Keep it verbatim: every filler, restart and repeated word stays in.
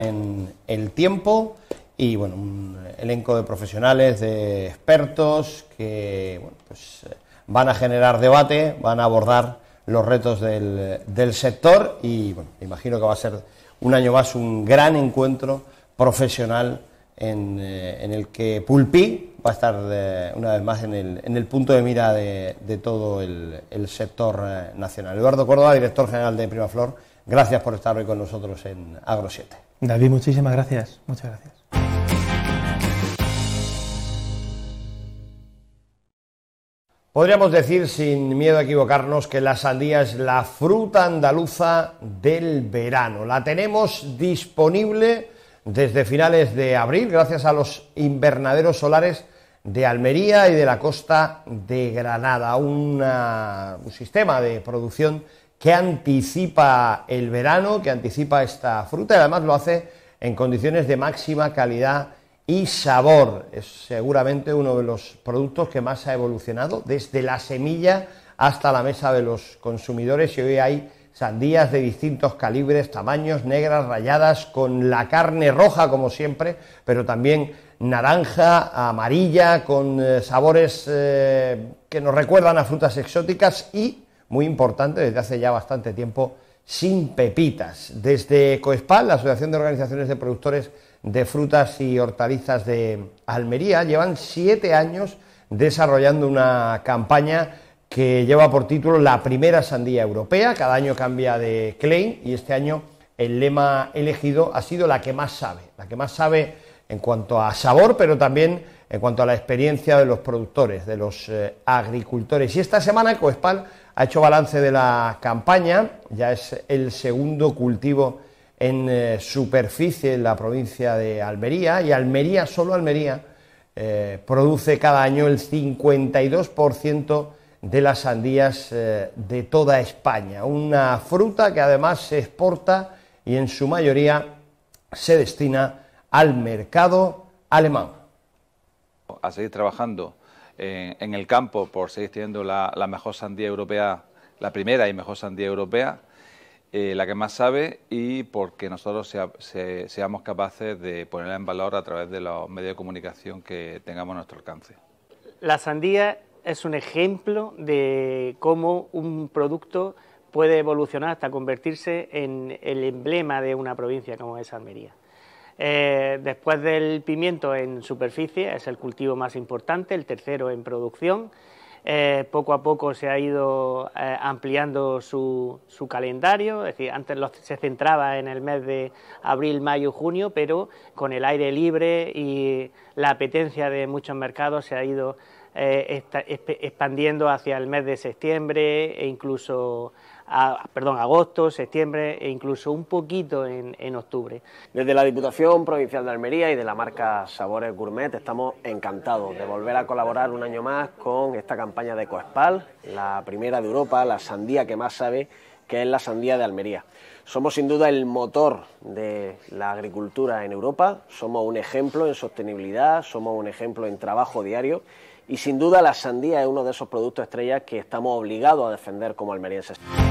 en el tiempo y bueno, un elenco de profesionales, de expertos que bueno, pues, van a generar debate, van a abordar los retos del, del sector y bueno, me imagino que va a ser un año más un gran encuentro profesional en, eh, en el que Pulpí va a estar eh, una vez más en el, en el punto de mira de, de todo el, el sector eh, nacional. Eduardo Córdoba, director general de Primaflor, gracias por estar hoy con nosotros en Agro siete. David, muchísimas gracias, muchas gracias. Podríamos decir, sin miedo a equivocarnos, que la sandía es la fruta andaluza del verano. La tenemos disponible desde finales de abril, gracias a los invernaderos solares de Almería y de la costa de Granada. Una, un sistema de producción que anticipa el verano, que anticipa esta fruta y además lo hace en condiciones de máxima calidad y sabor. Es seguramente uno de los productos que más ha evolucionado desde la semilla hasta la mesa de los consumidores y hoy hay sandías de distintos calibres, tamaños, negras, rayadas, con la carne roja como siempre, pero también naranja, amarilla, con eh, sabores eh, que nos recuerdan a frutas exóticas y, muy importante, desde hace ya bastante tiempo, sin pepitas. Desde COESPAL, la Asociación de Organizaciones de Productores de Frutas y Hortalizas de Almería, llevan siete años desarrollando una campaña que lleva por título La primera sandía europea. Cada año cambia de claim y este año el lema elegido ha sido la que más sabe, la que más sabe en cuanto a sabor, pero también en cuanto a la experiencia de los productores, de los eh, agricultores. Y esta semana COESPAL ha hecho balance de la campaña, ya es el segundo cultivo en eh, superficie en la provincia de Almería, y Almería, solo Almería, eh, produce cada año el cincuenta y dos por ciento de las sandías eh, de toda España. Una fruta que además se exporta y en su mayoría se destina al mercado alemán. A seguir trabajando eh, en el campo por seguir teniendo la, la mejor sandía europea, la primera y mejor sandía europea, eh, la que más sabe, y porque nosotros sea, se, seamos capaces de ponerla en valor a través de los medios de comunicación que tengamos a nuestro alcance. La sandía es un ejemplo de cómo un producto puede evolucionar hasta convertirse en el emblema de una provincia como es Almería. Eh, después del pimiento en superficie es el cultivo más importante, el tercero en producción. Eh, poco a poco se ha ido eh, ampliando su, su calendario, es decir, antes los, se centraba en el mes de abril, mayo, junio, pero con el aire libre y la apetencia de muchos mercados se ha ido eh, esta, expandiendo hacia el mes de septiembre e incluso A, perdón, agosto, septiembre e incluso un poquito en, en octubre. Desde la Diputación Provincial de Almería y de la marca Sabores Gourmet estamos encantados de volver a colaborar un año más con esta campaña de COESPAL, la primera de Europa, la sandía que más sabe, que es la sandía de Almería. Somos sin duda el motor de la agricultura en Europa, somos un ejemplo en sostenibilidad, somos un ejemplo en trabajo diario y sin duda la sandía es uno de esos productos estrellas que estamos obligados a defender como almerienses.